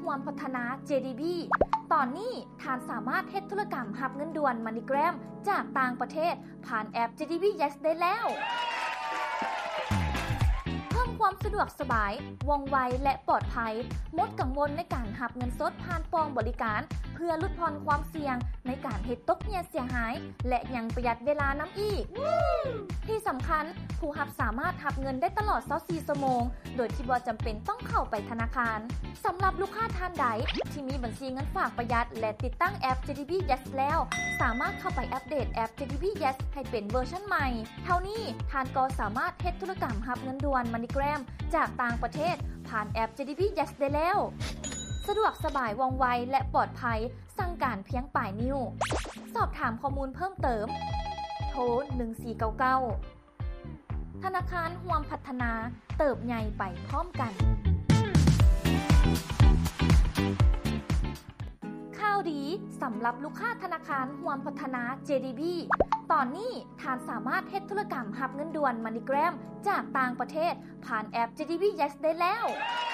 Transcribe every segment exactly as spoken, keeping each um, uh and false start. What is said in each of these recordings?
ร่วมพัฒนา เจ ดี บี ตอนนี้ท่านสามารถเฮ็ดธุรกรรมรับเงินด่วน MoneyGram จากต่างประเทศผ่านแอป เจ ดี บี Yes ได้แล้วเพิ่มความสะดวกสบายว่องไวและปลอดภัยลดกังวลในการรับเงินสดผ่านปองบริการเพื่อลดผ่อนความเสี่ยงในการเฮ็ดตกเหี่ยเสียหายและยังประหยัดเวลานำอีกที่สำคัญผู้รับสามารถรับเงินได้ตลอดยี่สิบสี่ชั่วโมงโดยที่บ่จำเป็นต้องเข้าไปธนาคารสำหรับลูกค้าท่านใดที่มีบัญชีเงินฝากประหยัดและติดตั้งแอป เจ ดี บี Yes แล้วสามารถเข้าไปอัปเดตแอป เจ ดี บี Yes ให้เป็นเวอร์ชันใหม่เท่านี้ท่านก็สามารถเฮ็ดธุรกรรมรับเงินด่วน MoneyGram จากต่างประเทศผ่านแอป เจ ดี บี Yes ได้แล้วสะดวกสบายว่องไวและปลอดภัยสั่งการเพียงปลายนิ้วสอบถามข้อมูลเพิ่มเติมโทรหนึ่งสี่เก้าเก้าธนาคารร่วมพัฒนาเติบใหญ่ไปพร้อมกันข่าวดีสำหรับลูกค้าธนาคารร่วมพัฒนา เจ ดี บี ตอนนี้ท่านสามารถเฮ็ดธุรกรรมรับเงินด่วน MoneyGram จากต่างประเทศผ่านแอป เจ ดี บี Yes ได้แล้ว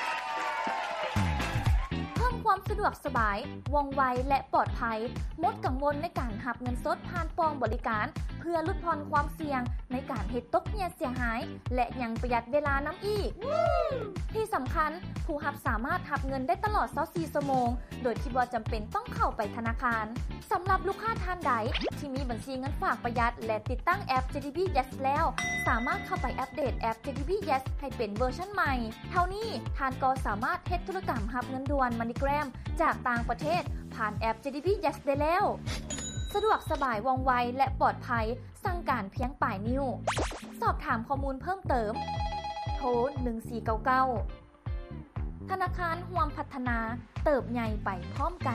ความสะดวกสบายว่องไวและปลอดภัยลดกังวลในการรับเงินสดผ่านปองบริการเพื่อลดผ่อนความเสี่ยงในการเฮ็ดตกเหี่ยเสียหายและยังประหยัดเวลานำอีกที่สำคัญผู้รับสามารถรับเงินได้ตลอดยี่สิบสี่ชั่วโมงโดยที่บ่จำเป็นต้องเข้าไปธนาคารสำหรับลูกค้าท่านใดที่มีบัญชีเงินฝากประหยัดและติดตั้งแอป เจ ดี บี Yes แล้วสามารถเข้าไปอัปเดตแอป เจ ดี บี Yes ให้เป็นเวอร์ชันใหม่เท่านี้ท่านก็สามารถเฮ็ดธุรกรรมรับเงินด่วน MoneyGram จากต่างประเทศผ่านแอป เจ ดี บี Yes ได้แล้วสะดวกสบายว่องไวและปลอดภัยสั่งการเพียงปลายนิ้วสอบถามข้อมูลเพิ่มเติมโทรหนึ่งสี่เก้าเก้าธนาคารร่วมพัฒนาเติบใหญ่ไปพร้อมกัน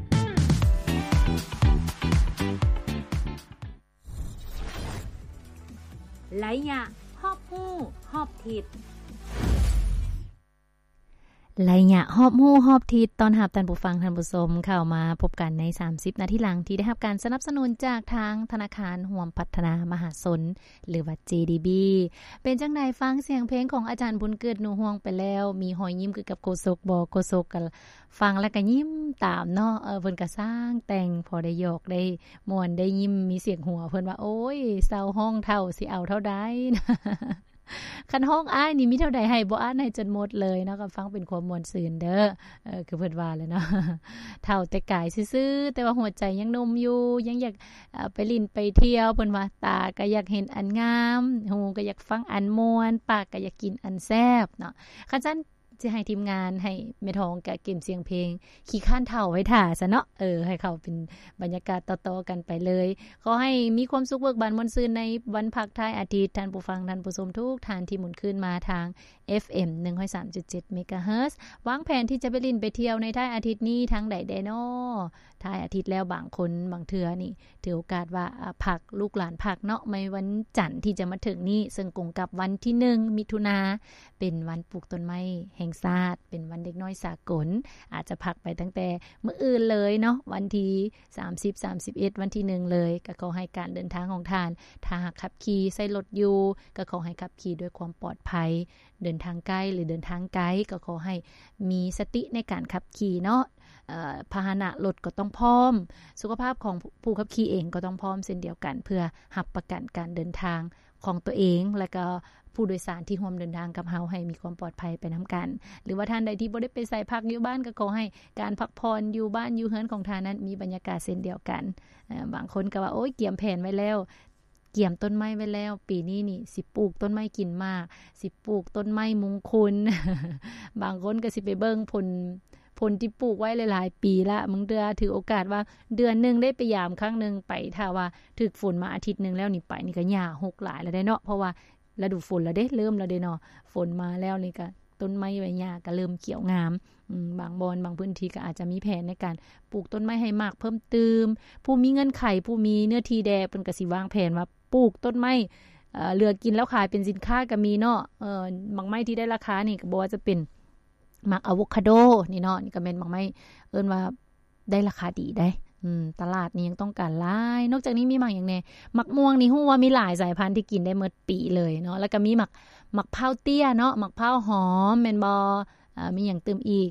ไหลยะฮอบฮู้ฮอบทิศไลยะฮอบฮู้ฮอบทิศตอนรับท่านผู้ฟังท่านผู้ชมเข้ามาพบกันในสามสิบนาทีหลังที่ได้รับการสนับสนุนจากทางธนาคารร่วมพัฒนามหาชนหรือว่า เจ ดี บี เป็นจังได๋ฟังเสียงเพลงของอาจารย์บุญเกิดหนูฮวงไปแล้วมีหอยยิ้มคือกับโกศกบ่โกศกก็ฟังแล้วก็ยิ้มตามเนาะเออเพิ่นก็สร้างแต่งพอได้หยอกได้ม่วนได้ยิ้มมีเสียงหัวเพิ่นว่าโอ้ยเซาห้องเท่าสิเอาเท่าใดคันห้องอ้ายนี่มีเท่าใดให้บ่อ่านให้จนหมดเลยเนาะก็ฟังเป็นความม่วนซื่นเด้อเออคือเพิ่นว่าเลยเนาะเท่าแต่กายซื่อๆแต่ว่าหัวใจยังหนุ่มอยู่ยังอยากไปลิ้นไปเที่ยวเพิ่นว่าตาก็อยากเห็นอันงามหูก็อยากฟังอันม่วนปากก็อยากกินอันแซ่บเนาะคันซั่นสิให้ทีมงานให้แม่ทองกะเก็บเสียงเพลงขี้ข้านเฒ่าไว้ท่าซะเนาะเออให้เขาเป็นบรรยากาศต่อๆกันไปเลยขอให้มีความสุขเบิกบานม่วนซื่นในวันพักท้ายอาทิตย์ท่านผู้ฟังท่านผู้ชมทุกท่านที่หมุนขึ้นมาทาง เอฟ เอ็ม หนึ่งร้อยสามจุดเจ็ด เมกะเฮิรตซ์วางแผนที่จะไปลิ้นไปเที่ยวในท้ายอาทิตย์นี้ทางใดแดน้อท้ายอาทิตย์แล้วบางคนบางเทื่อนี่ถือโอกาสว่าพักลูกหลานพักเนาะในวันจันทร์ที่จะมาถึงนี้ซึ่งตรงกับวันที่หนึ่งมิถุนายนเป็นวันปลูกต้นไม้แห่งชาติเป็นวันเด็กน้อยสากลอาจจะพักไปตั้งแต่มื้ออื่นเลยเนาะวันที่สามสิบ สามสิบเอ็ดวันที่หนึ่งเลยก็ขอให้การเดินทางของท่านถ้าหากขับขี่ใช้รถอยู่ก็ขอให้ขับขี่ด้วยความปลอดภัยเดินทางไกลหรือเดินทางไกลก็ขอให้มีสติในการขับขี่เนาะเอ่อพาหนะรถก็ต้องพร้อมสุขภาพของผู้ขับขี่เองก็ต้องพร้อมเช่นเดียวกันเพื่อรับประกันการเดินทางของตัวเองและก็ผู้โดยสารที่ร่วมเดินทางกับเฮาให้มีความปลอดภัยไปนํากันหรือว่าท่านใดที่บ่ได้ไปใส่พักอยู่บ้านก็ขอให้การพักผ่อนอยู่บ้านอยู่เฮือนของท่านนั้นมีบรรยากาศเช่นเดียวกันเอ่อบางคนก็ว่าโอ๊ยเตรียมแผนไว้แล้วเกี่ยมต้นไม้ไว้แล้วปีนี้นี่สิปลูกต้นไม้กินมากสิปลูกต้นไม้มงคล บางคนก็สิไปเบิ่งผลผลที่ปลูกไว้หลายๆปีละมึงเดือถือโอกาสว่าเดือนนึงได้ไปยามครั้งนึงไปถ้าว่าถึกฝนมาอาทิตย์นึงแล้วนี่ไปนี่ก็หญ้าหกหลายแล้วได้เนาะเพราะว่าฤดูฝนแล้วเด้เริ่มแล้วเด้เนาะฝนมาแล้วนี่ก็ต้นไม้ใบหญ้าก็เริ่มเขียวงามอืมบางบอนบางพื้นที่ก็อาจจะมีแผนในการปลูกต้นไม้ให้มากเพิ่มเติมผู้มีเงินไขผู้มีเนื้อที่แดเพิ่นก็สิวางแผนว่าปลูกต้นไม้เอ่อเหลือกินแล้วขายเป็นสินค้าก็มีเนาะเอ่อบางไม้ที่ได้ราคานี่ก็บ่ว่าจะเป็นมักอะโวคาโดนี่เนาะนี่ก็แม่นบางไม้เอิ้นว่าได้ราคาดีได้อืมตลาดนี้ยังต้องการหลายนอกจากนี้มีมักหยังแน่มักม่วงนี่ฮู้ว่ามีหลายสายพันธุ์ที่กินได้หมดปีเลยเนาะแล้วก็มีมักมักพร้าวเตี้ยเนาะมักพร้าวหอมแม่นบ่อ่ามีหยังเติมอีก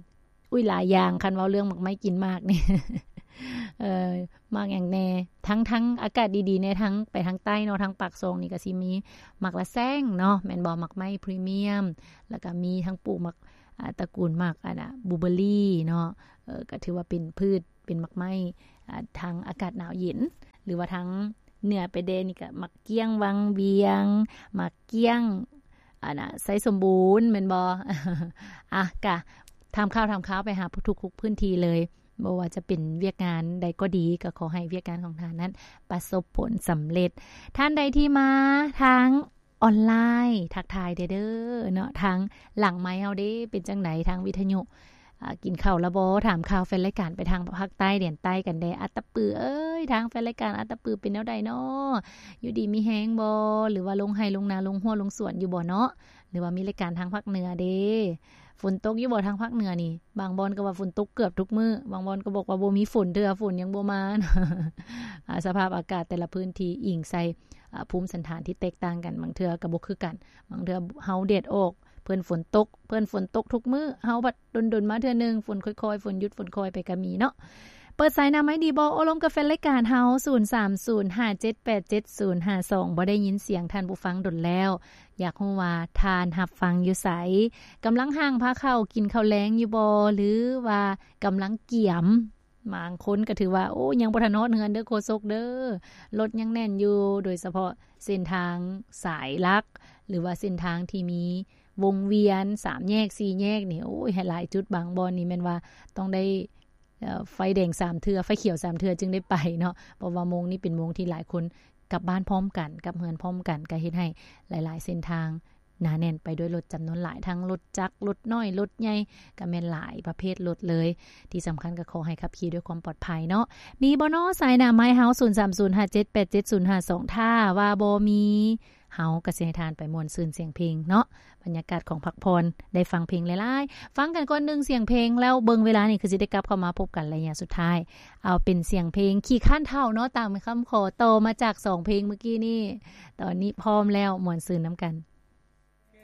อุ้ยหลายอย่างคันเว้าเรื่องหมักไม้กินมากนี่ เอ่อมากอย่างแน่ทั้งทั้งอากาศดีๆในทั้งไปทางใต้เนาะทางปากซองนี่ก็สิมีหมักละแซงเนาะแม่นบ่หมักไม้พรีเมียมแล้วก็มีทั้งปลูกหมักอ่าตระกูลหมักอ่ะนะบลูเบอร์รี่เนาะเออก็ถือว่าเป็นพืชเป็นหมักไม้อ่าทางอากาศหนาวเย็นหรือว่าทั้งเหนือไปเดนี่ก็หมักเกี้ยงวังเวียงหมักเกี้ยงอ่ะนะไสสมบูรณ์แม่นบ่ อ่ะกะทำข้าวทำข้าวไปหาทุกๆพื้นที่เลยบ่ว่าจะเป็นเวียกงานใดก็ดีก็ขอให้เวียกงานของท่านนั้นประสบผลสำเร็จท่านใดที่มาทางออนไลน์ทักทายเด้อเนาะทางหลังไมค์เฮาเด้เป็นจังไดทางวิทยุอ่ากินข้าวแล้วบ่ถามข่าวแฟนรายการไปทางภาคใต้แดนใต้กันได้อัตตปือเอ้ยทางแฟนรายการอัตตปือเป็นแนวใดเนาะอยู่ดีมีแฮงบ่หรือว่าลงไห้ลงนาลงหัวลงสวนอยู่บ่เนาะหรือว่ามีรายการทางภาคเหนือเด้ฝนตกอยู่บ่ทางภาคเหนือนี่บางบ่อนก็ว่าฝนตกเกือบทุกมื้อบางบ่อนก็บอกว่าบ่มีฝนเด้อฝนยังบ่มา อ่าสภาพอากาศแต่ละพื้นที่อิงใส่อ่าภูมิสันฐานที่แตกต่างกันบางเทื่อก็บ่คือกันบางเทื่อเฮาแดดออกเพิ่นฝนตกเพิ่นฝนตกทุกมื้อเฮาบัดดนๆมาเทื่อนึงฝนค่อยๆฝนหยุดฝนคอยไปก็มีเนาะเปิดสายหน้าไม้ดีบ่โอลมกาแฟรายการเฮาศูนย์ สาม ศูนย์ ห้า เจ็ด แปด เจ็ด ศูนย์ ห้า สองบ่ได้ยินเสียงท่านผู้ฟังดนแล้วอยากรู้ว่าทานรับฟังอยู่ไสกำลังห่างพาข้าวกินข้าวแลงอยู่บ่หรือว่ากำลังเกี่ยมบางคนก็ถือว่าโอ้ยังบ่ทันฮอดเฮือนเด้อโคซกเด้อรถยังแน่นอยู่โดยเฉพาะเส้นทางสายหลักหรือว่าเส้นทางที่มีวงเวียนสามแยกสี่แยกนี่โอ้ยหลายจุดบางบ่อนนี่แม่นว่าต้องได้เอ่อไฟแดงสามเทื่อไฟเขียวสามเทื่อจึงได้ไปเนาะเพราะว่าโมงนี้เป็นโมงที่หลายคนกลับบ้านพร้อมกันกลับเฮือนพร้อมกันก็เฮ็ดให้หลายๆเส้นทางหนาแน่นไปด้วยรถจำนวนหลายทั้งรถจักรรถน้อยรถใหญ่ก็แม่นหลายประเภทรถเลยที่สำคัญก็ขอให้ขับขี่ด้วยความปลอดภัยเนาะมีบ่เนาะสายหน้าไม้เฮาศูนย์ สาม ศูนย์ ห้า เจ็ด แปด เจ็ด ศูนย์ ห้า สองถ้าว่าบ่มีเฮาก็สิให้ทานไปม่วนซื่นเสียงเพลงเนาะบรรยากาศของพักพรได้ฟังเพลงหลายๆฟังกันก่อนนึงเสียงเพลงแล้วเบิ่งเวลานี่คือสิได้กลับเข้ามาพบกันระยะสุดท้ายเอาเป็นเสียงเพลงขี้ข้านเท่าเนาะตามคำขอโตมาจากสองเพลงเมื่อกี้นี่ตอนนี้พร้อมแล้วม่วนซื่นนํกัน